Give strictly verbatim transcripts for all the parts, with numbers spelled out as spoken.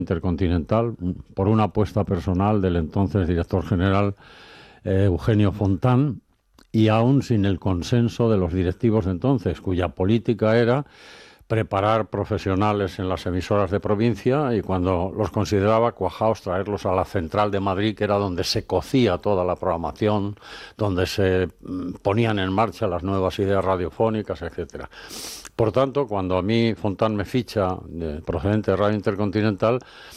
Intercontinental por una apuesta personal del entonces director general eh, Eugenio Fontán, y aún sin el consenso de los directivos de entonces, cuya política era preparar profesionales en las emisoras de provincia, y cuando los consideraba cuajaos, traerlos a la central de Madrid, que era donde se cocía toda la programación, donde se ponían en marcha las nuevas ideas radiofónicas, etcétera. Por tanto, cuando a mí Fontán me ficha de, procedente de Radio Intercontinental,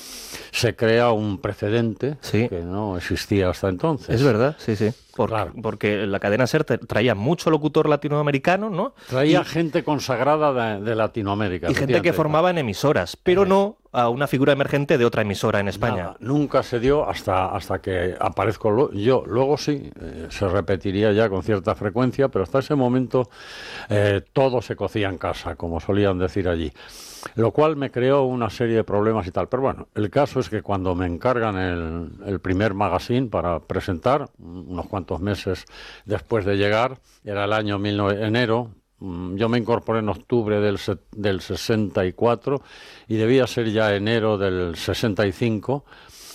se crea un precedente sí. que no existía hasta entonces. Es verdad, sí, sí. Por, claro. Porque la cadena SER traía mucho locutor latinoamericano, ¿no? Traía y, gente consagrada de, de Latinoamérica. Y gente que formaba en emisoras, pero eh. no a una figura emergente de otra emisora en España. Nada, nunca se dio hasta, hasta que aparezco lo, yo. Luego sí, eh, se repetiría ya con cierta frecuencia, pero hasta ese momento eh, todo se cocía en casa, como solían decir allí. Lo cual me creó una serie de problemas y tal. Pero bueno, el caso es que cuando me encargan el, el primer magazine para presentar, unos cuantos meses después de llegar, era el año mil novecientos, enero, yo me incorporé en octubre del, del sesenta y cuatro y debía ser ya enero del sesenta y cinco,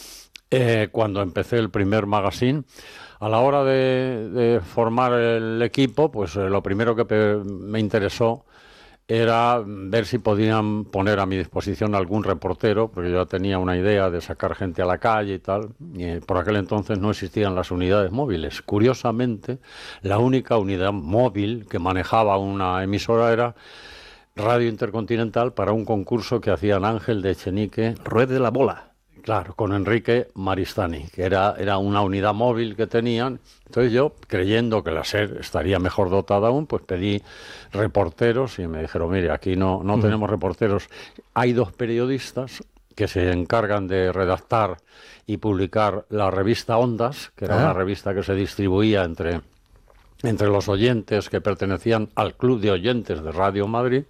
eh, cuando empecé el primer magazine. A la hora de, de formar el equipo, pues eh, lo primero que me interesó era ver si podían poner a mi disposición algún reportero, porque yo ya tenía una idea de sacar gente a la calle y tal, y por aquel entonces no existían las unidades móviles. Curiosamente, la única unidad móvil que manejaba una emisora era Radio Intercontinental, para un concurso que hacían Ángel de Echenique. Ruede de la bola. Claro, con Enrique Maristani, que era, era una unidad móvil que tenían. Entonces yo, creyendo que la SER estaría mejor dotada aún, pues pedí reporteros y me dijeron, mire, aquí no, no uh-huh. tenemos reporteros. Hay dos periodistas que se encargan de redactar y publicar la revista Ondas, que era uh-huh. una revista que se distribuía entre, entre los oyentes que pertenecían al Club de Oyentes de Radio Madrid.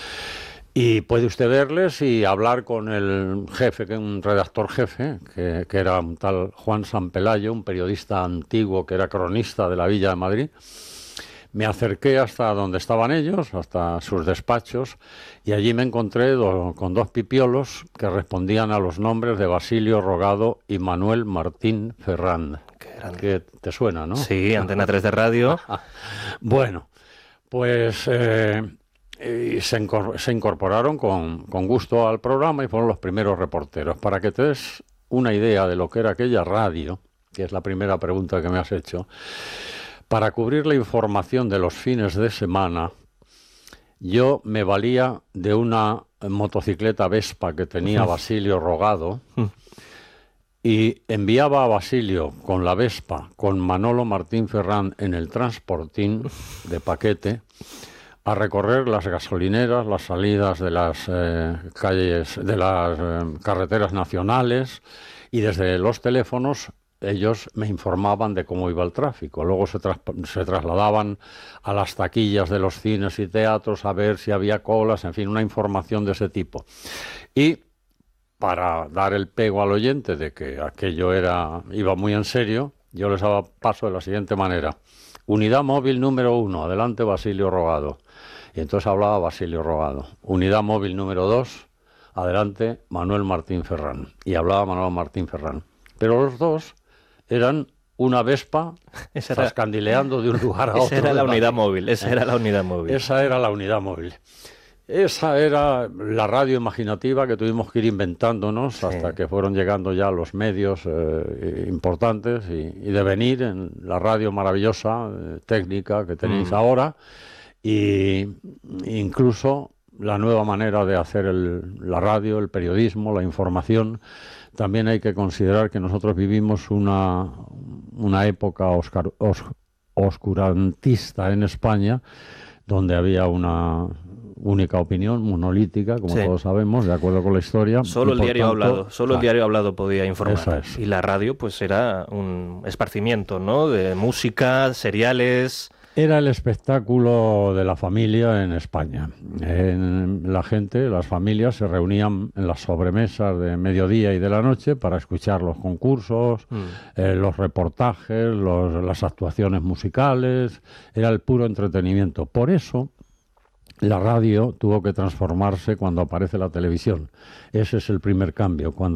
Y puede usted verles y hablar con el jefe, que un redactor jefe, que, que era un tal Juan Sanpelayo, un periodista antiguo que era cronista de la Villa de Madrid. Me acerqué hasta donde estaban ellos, hasta sus despachos, y allí me encontré do, con dos pipiolos que respondían a los nombres de Basilio Rogado y Manuel Martín Ferrán. Que te suena, ¿no? Sí, Antena tres de radio. Bueno, pues... Eh, Y se, incor- se incorporaron con, con gusto al programa y fueron los primeros reporteros. Para que te des una idea de lo que era aquella radio, que es la primera pregunta que me has hecho, para cubrir la información de los fines de semana, yo me valía de una motocicleta Vespa que tenía Basilio Rogado y enviaba a Basilio con la Vespa, con Manolo Martín Ferrán en el transportín de paquete, a recorrer las gasolineras, las salidas de las eh, calles, de las eh, carreteras nacionales, y desde los teléfonos ellos me informaban de cómo iba el tráfico. Luego se, tras- se trasladaban a las taquillas de los cines y teatros a ver si había colas, en fin, una información de ese tipo. Y para dar el pego al oyente de que aquello era iba muy en serio, yo les daba paso de la siguiente manera. Unidad móvil número uno, adelante Basilio Rogado. Y entonces hablaba Basilio Rogado. Unidad móvil número dos, adelante Manuel Martín Ferrán. Y hablaba Manuel Martín Ferrán. Pero los dos eran una Vespa zascandileando de un lugar a otro. Esa era la unidad móvil, esa era la unidad móvil. Esa era la unidad móvil. Esa era la radio imaginativa que tuvimos que ir inventándonos, sí, hasta que fueron llegando ya los medios eh, importantes y, y de venir en la radio maravillosa, eh, técnica que tenéis mm. ahora, y incluso la nueva manera de hacer el, la radio, el periodismo, la información. También hay que considerar que nosotros vivimos una, una época oscar, os, oscurantista en España, donde había una única opinión monolítica, como sí. todos sabemos, de acuerdo con la historia. Solo el diario tanto, hablado, solo claro, el diario hablado podía informar. Eso es. Y la radio, pues era un esparcimiento, ¿no? De música, seriales. Era el espectáculo de la familia en España. En la gente, las familias se reunían en las sobremesas de mediodía y de la noche para escuchar los concursos, mm. eh, los reportajes, los, las actuaciones musicales. Era el puro entretenimiento. Por eso la radio tuvo que transformarse cuando aparece la televisión. Ese es el primer cambio. Cuando